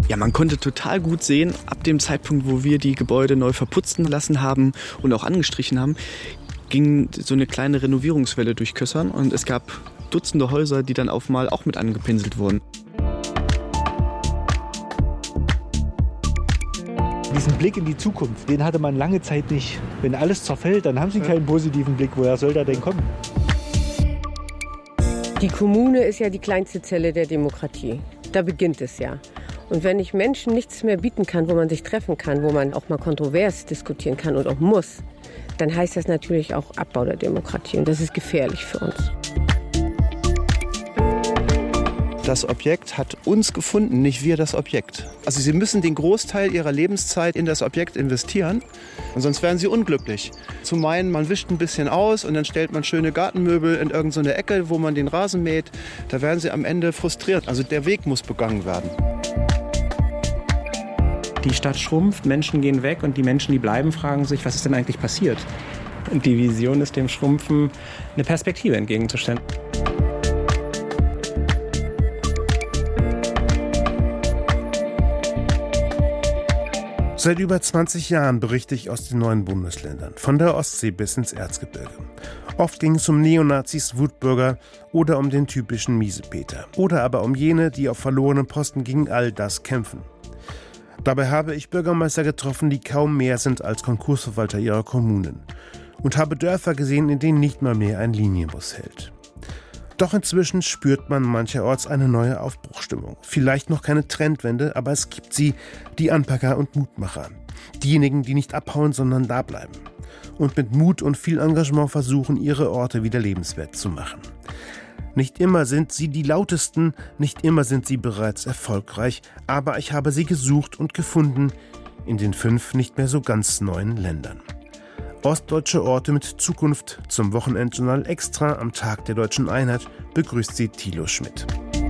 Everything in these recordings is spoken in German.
Ja, man konnte total gut sehen, ab dem Zeitpunkt, wo wir die Gebäude neu verputzen lassen haben und auch angestrichen haben, ging so eine kleine Renovierungswelle durch Kössern und es gab Dutzende Häuser, die dann auf mal auch mit angepinselt wurden. Diesen Blick in die Zukunft, den hatte man lange Zeit nicht. Wenn alles zerfällt, dann haben Sie keinen positiven Blick. Woher soll der denn kommen? Die Kommune ist ja die kleinste Zelle der Demokratie. Da beginnt es ja. Und wenn ich Menschen nichts mehr bieten kann, wo man sich treffen kann, wo man auch mal kontrovers diskutieren kann und auch muss, dann heißt das natürlich auch Abbau der Demokratie. Und das ist gefährlich für uns. Das Objekt hat uns gefunden, nicht wir das Objekt. Also Sie müssen den Großteil Ihrer Lebenszeit in das Objekt investieren, und sonst werden Sie unglücklich. Zu meinen, man wischt ein bisschen aus und dann stellt man schöne Gartenmöbel in irgendeine Ecke, wo man den Rasen mäht, da werden Sie am Ende frustriert. Also der Weg muss begangen werden. Die Stadt schrumpft, Menschen gehen weg und die Menschen, die bleiben, fragen sich, was ist denn eigentlich passiert? Und die Vision ist, dem Schrumpfen eine Perspektive entgegenzustellen. Seit über 20 Jahren berichte ich aus den neuen Bundesländern, von der Ostsee bis ins Erzgebirge. Oft ging es um Neonazis, Wutbürger oder um den typischen Miesepeter. Oder aber um jene, die auf verlorenen Posten gegen all das kämpfen. Dabei habe ich Bürgermeister getroffen, die kaum mehr sind als Konkursverwalter ihrer Kommunen. Und habe Dörfer gesehen, in denen nicht mal mehr ein Linienbus hält. Doch inzwischen spürt man mancherorts eine neue Aufbruchstimmung. Vielleicht noch keine Trendwende, aber es gibt sie, die Anpacker und Mutmacher. Diejenigen, die nicht abhauen, sondern da bleiben. Und mit Mut und viel Engagement versuchen, ihre Orte wieder lebenswert zu machen. Nicht immer sind sie die lautesten, nicht immer sind sie bereits erfolgreich, aber ich habe sie gesucht und gefunden in den 5 nicht mehr so ganz neuen Ländern. Ostdeutsche Orte mit Zukunft zum Wochenendjournal extra am Tag der Deutschen Einheit begrüßt sie Thilo Schmidt.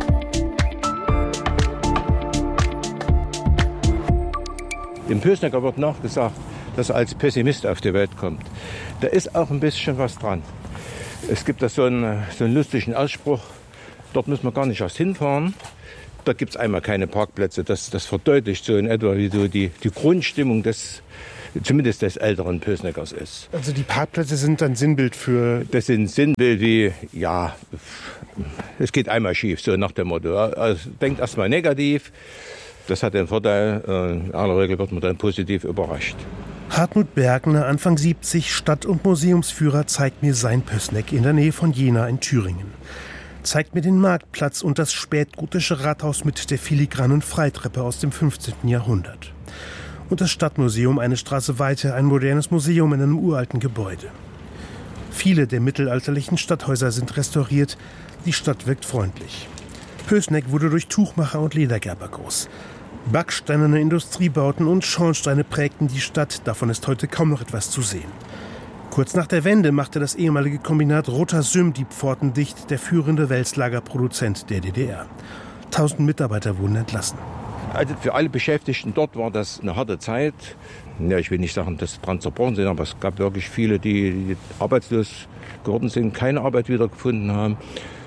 Dem Pößnecker wird nachgesagt, dass er als Pessimist auf die Welt kommt. Da ist auch ein bisschen was dran. Es gibt da so einen lustigen Ausspruch, dort müssen wir gar nicht erst hinfahren. Da gibt es einmal keine Parkplätze. Das verdeutlicht so in etwa, wie so die Grundstimmung zumindest des älteren Pößneckers ist. Also die Parkplätze sind ein Sinnbild für... Das sind Sinnbild wie, ja, es geht einmal schief, so nach dem Motto. Also denkt erstmal negativ, das hat den Vorteil, in aller Regel wird man dann positiv überrascht. Hartmut Bergner, Anfang 70, Stadt- und Museumsführer, zeigt mir sein Pößneck in der Nähe von Jena in Thüringen. Zeigt mir den Marktplatz und das spätgotische Rathaus mit der filigranen Freitreppe aus dem 15. Jahrhundert. Und das Stadtmuseum, eine Straße weiter, ein modernes Museum in einem uralten Gebäude. Viele der mittelalterlichen Stadthäuser sind restauriert, die Stadt wirkt freundlich. Pößneck wurde durch Tuchmacher und Ledergerber groß. Backsteinerne Industriebauten und Schornsteine prägten die Stadt, davon ist heute kaum noch etwas zu sehen. Kurz nach der Wende machte das ehemalige Kombinat Roter-Sym die Pforten dicht, der führende Wälzlagerproduzent der DDR. 1000 Mitarbeiter wurden entlassen. Also für alle Beschäftigten dort war das eine harte Zeit. Ja, ich will nicht sagen, dass dran zerbrochen sind, aber es gab wirklich viele, die arbeitslos geworden sind, keine Arbeit wiedergefunden haben.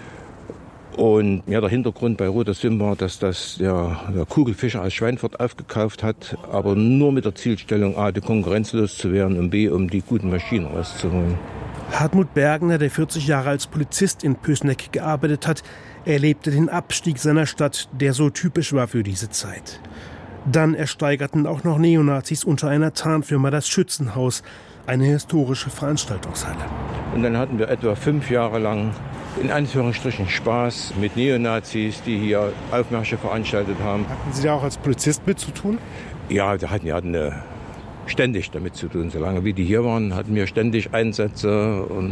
Und ja, der Hintergrund bei Roter-Sym war, dass das der Kugelfischer aus Schweinfurt aufgekauft hat, aber nur mit der Zielstellung A, die Konkurrenz loszuwerden und B, um die guten Maschinen rauszuholen. Hartmut Bergner, der 40 Jahre als Polizist in Pößneck gearbeitet hat, erlebte den Abstieg seiner Stadt, der so typisch war für diese Zeit. Dann ersteigerten auch noch Neonazis unter einer Tarnfirma das Schützenhaus, eine historische Veranstaltungshalle. Und dann hatten wir etwa 5 Jahre lang in Anführungsstrichen Spaß mit Neonazis, die hier Aufmärsche veranstaltet haben. Hatten Sie da auch als Polizist mit zu tun? Ja, wir hatten ständig damit zu tun. Solange wie die hier waren, hatten wir ständig Einsätze und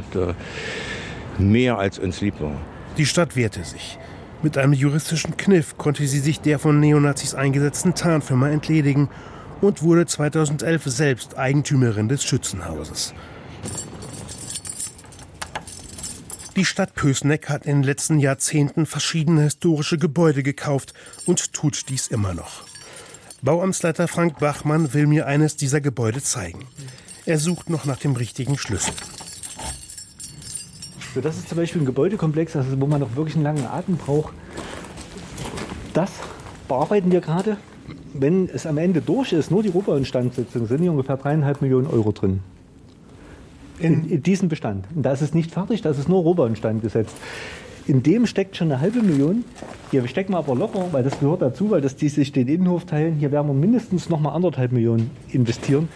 mehr als uns lieb war. Die Stadt wehrte sich. Mit einem juristischen Kniff konnte sie sich der von Neonazis eingesetzten Tarnfirma entledigen und wurde 2011 selbst Eigentümerin des Schützenhauses. Die Stadt Pößneck hat in den letzten Jahrzehnten verschiedene historische Gebäude gekauft und tut dies immer noch. Bauamtsleiter Frank Bachmann will mir eines dieser Gebäude zeigen. Er sucht noch nach dem richtigen Schlüssel. So, das ist zum Beispiel ein Gebäudekomplex, wo man noch wirklich einen langen Atem braucht. Das bearbeiten wir gerade. wenn es am Ende durch ist, nur die Rohbauinstandsetzung, sind hier ungefähr 3,5 Millionen Euro drin. In diesem Bestand. Und da ist es nicht fertig, da ist es nur Rohbauinstand gesetzt. In dem steckt schon 500.000. Hier stecken wir aber locker, weil das gehört dazu, weil die sich den Innenhof teilen. Hier werden wir mindestens noch mal 1,5 Millionen investieren.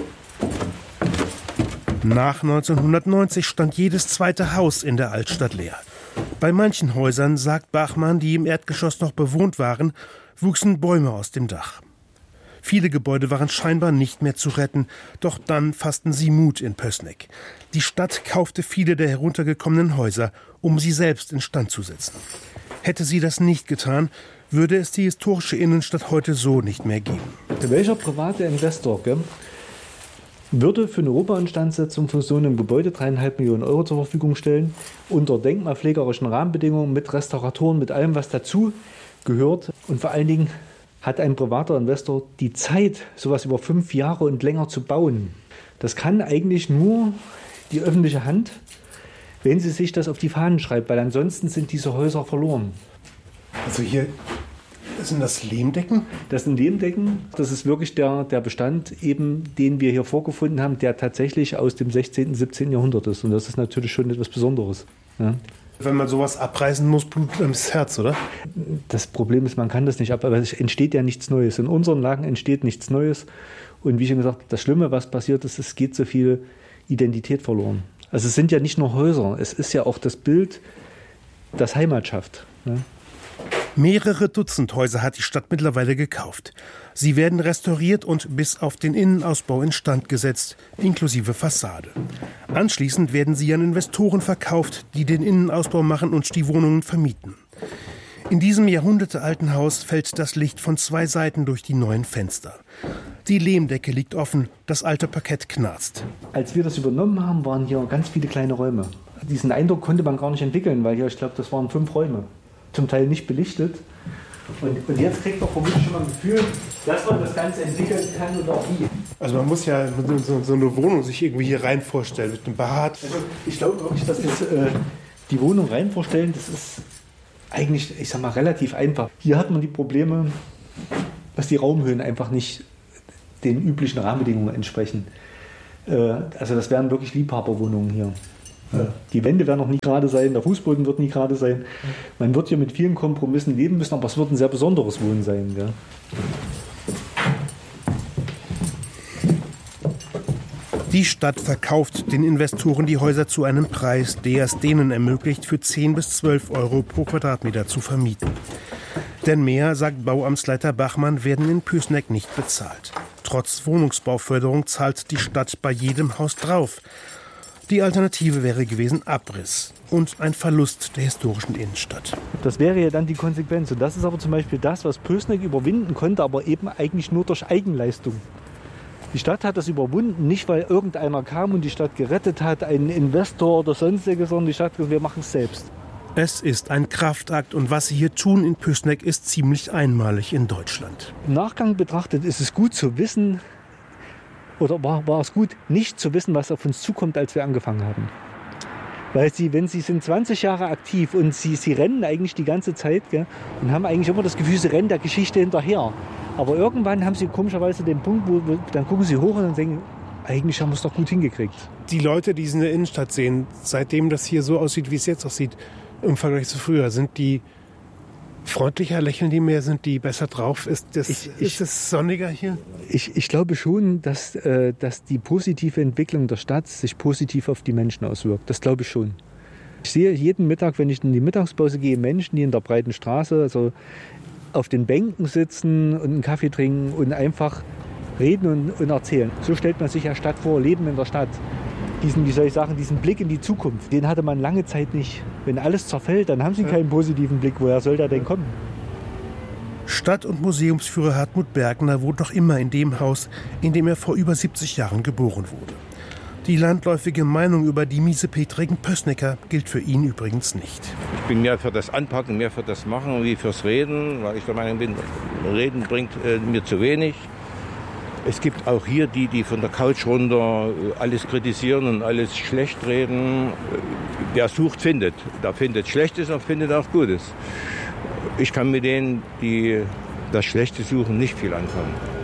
Nach 1990 stand jedes zweite Haus in der Altstadt leer. Bei manchen Häusern, sagt Bachmann, die im Erdgeschoss noch bewohnt waren, wuchsen Bäume aus dem Dach. Viele Gebäude waren scheinbar nicht mehr zu retten, doch dann fassten sie Mut in Pößneck. Die Stadt kaufte viele der heruntergekommenen Häuser, um sie selbst instand zu setzen. Hätte sie das nicht getan, würde es die historische Innenstadt heute so nicht mehr geben. Welcher private Investor würde für eine Rohbauinstandsetzung von so einem Gebäude 3,5 Millionen Euro zur Verfügung stellen, unter denkmalpflegerischen Rahmenbedingungen, mit Restauratoren, mit allem, was dazu gehört. Und vor allen Dingen hat ein privater Investor die Zeit, sowas über 5 Jahre und länger zu bauen. Das kann eigentlich nur die öffentliche Hand, wenn sie sich das auf die Fahnen schreibt, weil ansonsten sind diese Häuser verloren. Also hier sind das Lehmdecken? Das sind Lehmdecken. Das ist wirklich der Bestand, eben, den wir hier vorgefunden haben, der tatsächlich aus dem 16., 17. Jahrhundert ist. Und das ist natürlich schon etwas Besonderes. Ja. Wenn man sowas abreißen muss, blutet einem das Herz, oder? Das Problem ist, man kann das nicht abreißen. Es entsteht ja nichts Neues. In unseren Lagen entsteht nichts Neues. Und wie schon gesagt, das Schlimme, was passiert ist, es geht so viel Identität verloren. Also es sind ja nicht nur Häuser. Es ist ja auch das Bild, das Heimat schafft. Ja. Mehrere Dutzend Häuser hat die Stadt mittlerweile gekauft. Sie werden restauriert und bis auf den Innenausbau instand gesetzt, inklusive Fassade. Anschließend werden sie an Investoren verkauft, die den Innenausbau machen und die Wohnungen vermieten. In diesem jahrhundertealten Haus fällt das Licht von 2 Seiten durch die neuen Fenster. Die Lehmdecke liegt offen, das alte Parkett knarzt. Als wir das übernommen haben, waren hier ganz viele kleine Räume. Diesen Eindruck konnte man gar nicht entwickeln, weil hier, ich glaube, das waren 5 Räume. Zum Teil nicht belichtet. Und jetzt kriegt man vermutlich schon mal ein Gefühl, dass man das Ganze entwickeln kann oder auch wie. Also man muss ja so eine Wohnung sich irgendwie hier rein vorstellen, mit einem Bad. Also ich glaube wirklich, dass jetzt die Wohnung rein vorstellen, das ist eigentlich, ich sag mal, relativ einfach. Hier hat man die Probleme, dass die Raumhöhen einfach nicht den üblichen Rahmenbedingungen entsprechen. Also das wären wirklich Liebhaberwohnungen hier. Die Wände werden noch nie gerade sein, der Fußboden wird nie gerade sein. Man wird hier mit vielen Kompromissen leben müssen, aber es wird ein sehr besonderes Wohnen sein. Gell? Die Stadt verkauft den Investoren die Häuser zu einem Preis, der es denen ermöglicht, für 10 bis 12 Euro pro Quadratmeter zu vermieten. Denn mehr, sagt Bauamtsleiter Bachmann, werden in Pößneck nicht bezahlt. Trotz Wohnungsbauförderung zahlt die Stadt bei jedem Haus drauf. Die Alternative wäre gewesen Abriss und ein Verlust der historischen Innenstadt. Das wäre ja dann die Konsequenz. Und das ist aber zum Beispiel das, was Pößneck überwinden konnte, aber eben eigentlich nur durch Eigenleistung. Die Stadt hat das überwunden, nicht weil irgendeiner kam und die Stadt gerettet hat, ein Investor oder sonstiges, sondern die Stadt gesagt, wir machen es selbst. Es ist ein Kraftakt und was sie hier tun in Pößneck ist ziemlich einmalig in Deutschland. Im Nachgang betrachtet ist es gut zu wissen, oder war es gut, nicht zu wissen, was auf uns zukommt, als wir angefangen haben. Weil wenn sie sind 20 Jahre aktiv und sie rennen eigentlich die ganze Zeit, gell, und haben eigentlich immer das Gefühl, sie rennen der Geschichte hinterher. Aber irgendwann haben sie komischerweise den Punkt, wo dann gucken sie hoch und dann denken, eigentlich haben wir es doch gut hingekriegt. Die Leute, die es in der Innenstadt sehen, seitdem das hier so aussieht, wie es jetzt aussieht, im Vergleich zu früher, sind die freundlicher, lächeln die mehr, sind die besser drauf? Ist es sonniger hier? Ich glaube schon, dass die positive Entwicklung der Stadt sich positiv auf die Menschen auswirkt. Das glaube ich schon. Ich sehe jeden Mittag, wenn ich in die Mittagspause gehe, Menschen, die in der breiten Straße, also auf den Bänken sitzen und einen Kaffee trinken und einfach reden und erzählen. So stellt man sich ja Stadt vor, Leben in der Stadt. Diesen Blick in die Zukunft, den hatte man lange Zeit nicht. Wenn alles zerfällt, dann haben sie keinen positiven Blick. Woher soll der denn kommen? Stadt- und Museumsführer Hartmut Bergner wohnt noch immer in dem Haus, in dem er vor über 70 Jahren geboren wurde. Die landläufige Meinung über die miesepetrigen Pößnecker gilt für ihn übrigens nicht. Ich bin mehr für das Anpacken, mehr für das Machen wie fürs Reden, weil ich der Meinung bin, Reden bringt mir zu wenig. Es gibt auch hier die von der Couch runter alles kritisieren und alles schlecht reden. Wer sucht, findet. Der findet Schlechtes und findet auch Gutes. Ich kann mit denen, die Das schlechte Suchen nicht viel anfangen.